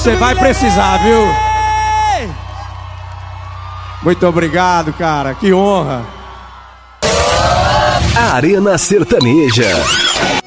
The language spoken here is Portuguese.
Você vai precisar, viu? Muito obrigado, cara. Que honra. Arena Sertaneja.